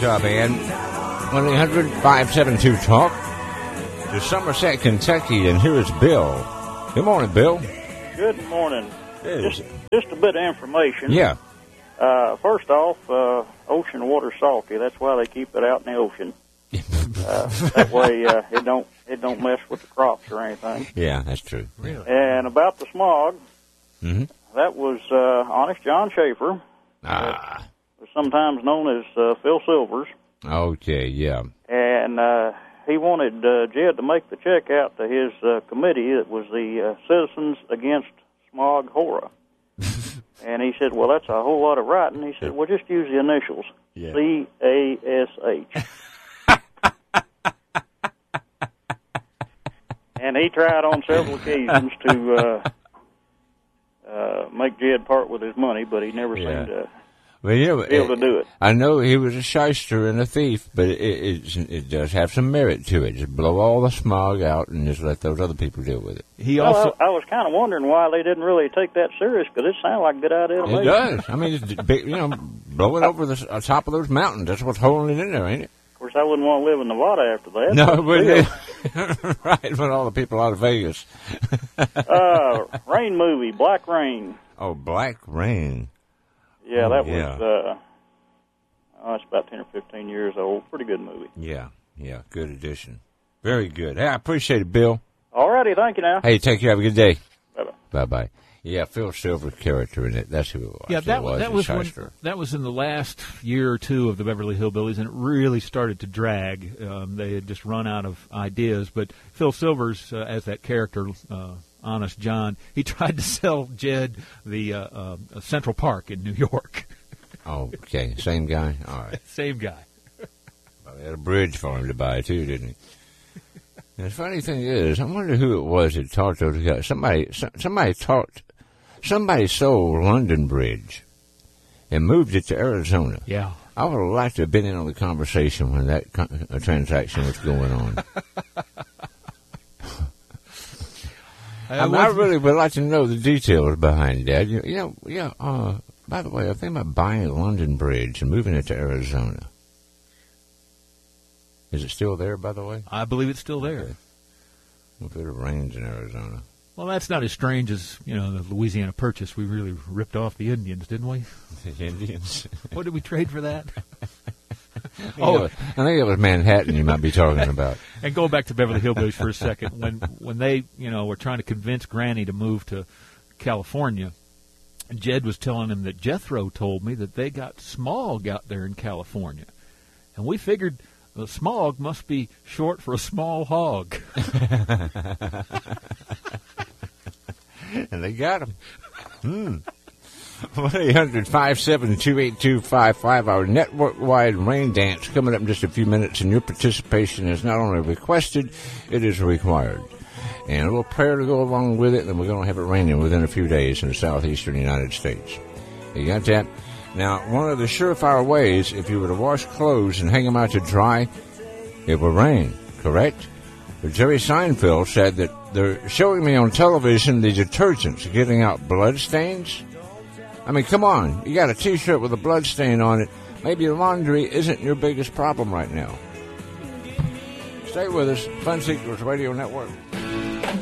Utah band. 1-800-572-TALK. To Somerset, Kentucky, and here is Bill. Good morning, Bill. Good morning. Yes. Just a bit of information. Yeah. First off, ocean water's salty. That's why they keep it out in the ocean. That way it don't mess with the crops or anything. Yeah, that's true. Really? And about the smog, Mm-hmm. that was Honest John Schaefer, sometimes known as Phil Silvers. Okay, yeah. And he wanted Jed to make the check out to his committee. It was the Citizens Against Smog Horror. And he said, well, that's a whole lot of writing. He said, well, just use the initials, CASH. And he tried on several occasions to make Jed part with his money, but he never seemed to Well, you know, be able to do it. I know he was a shyster and a thief, but it does have some merit to it. Just blow all the smog out and just let those other people deal with it. He Well, also I was kind of wondering why they didn't really take that serious, because it sounded like a good idea to me. It does. I mean, it's big, blow it over the top of those mountains. That's what's holding it in there, ain't it? Of course, I wouldn't want to live in Nevada after that. No, but right, but all the people out of Vegas. Rain movie, Black Rain. Oh, Black Rain. Yeah, that yeah. was, it's about 10 or 15 years old. Pretty good movie. Yeah, good addition. Very good. Hey, I appreciate it, Bill. All righty, thank you now. Hey, take care. Have a good day. Bye-bye. Bye-bye. Yeah, Phil Silver character in it. That's who it was. Yeah, that was shyster. in the last year or two of the Beverly Hillbillies, and it really started to drag. They had just run out of ideas, but Phil Silvers, as that character, Honest John, he tried to sell Jed the Central Park in New York. Oh, okay. Same guy? All right. Same guy. Well, they had a bridge for him to buy, too, didn't he? And the funny thing is, I wonder who it was that taught those guys. Somebody sold London Bridge and moved it to Arizona. Yeah. I would have liked to have been in on the conversation when that transaction was going on. I really would like to know the details behind that. By the way, I think about buying London Bridge and moving it to Arizona. Is it still there, by the way? I believe it's still there. Okay. Well, if it rains in Arizona. Well, that's not as strange as, the Louisiana Purchase. We really ripped off the Indians, didn't we? The Indians? What did we trade for that? I think it was Manhattan you might be talking about. And going back to Beverly Hillbillies for a second, when they, were trying to convince Granny to move to California, Jed was telling him that Jethro told me that they got smog out there in California. And we figured the smog must be short for a small hog. And they got him. 1-800-572-8255. Our network-wide rain dance coming up in just a few minutes, and your participation is not only requested, it is required. And a little prayer to go along with it, and we're going to have it raining within a few days in the southeastern United States. You got that? Now, one of the surefire ways, if you were to wash clothes and hang them out to dry, it will rain, correct? But Jerry Seinfeld said that they're showing me on television the detergents getting out blood stains. I mean, come on. You got a T-shirt with a blood stain on it. Maybe laundry isn't your biggest problem right now. Stay with us. Fun Secrets Radio Network.